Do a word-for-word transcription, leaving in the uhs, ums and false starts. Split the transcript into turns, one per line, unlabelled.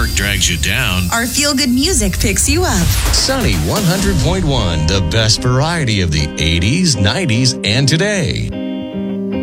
work drags you down,
our feel-good music picks you up.
Sunny one hundred point one, the best variety of the eighties, nineties, and today.